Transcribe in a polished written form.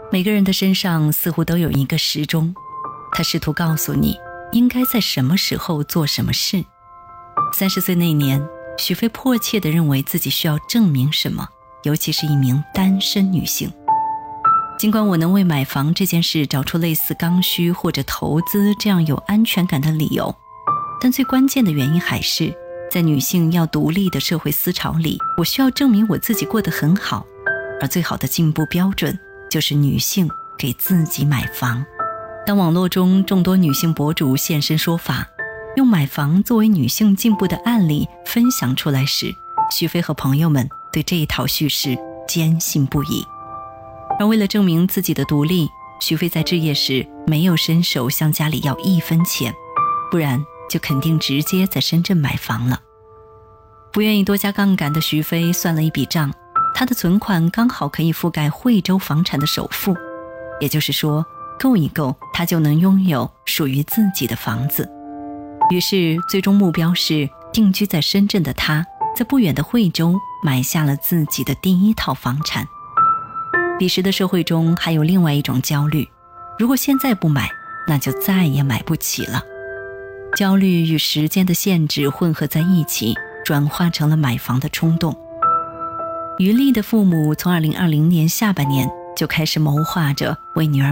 每个人的身上似乎都有一个时钟，它试图告诉你应该在什么时候做什么事。30岁那年，许飞迫切地认为自己需要证明什么，尤其是一名单身女性。尽管我能为买房这件事找出类似刚需或者投资这样有安全感的理由，但最关键的原因还是在女性要独立的社会思潮里，我需要证明我自己过得很好，而最好的进步标准就是女性给自己买房。当网络中众多女性博主现身说法，用买房作为女性进步的案例分享出来时，许飞和朋友们对这一套叙事坚信不疑。而为了证明自己的独立，许飞在置业时没有伸手向家里要1分钱，不然就肯定直接在深圳买房了。不愿意多加杠杆的徐飞算了一笔账，他的存款刚好可以覆盖惠州房产的首付，也就是说够一够他就能拥有属于自己的房子。于是最终目标是定居在深圳的他，在不远的惠州买下了自己的第1套房产。彼时的社会中还有另外一种焦虑，如果现在不买，那就再也买不起了。焦虑与时间的限制混合在一起，转化成了买房的冲动。于丽的父母从2020年下半年就开始谋划着为女儿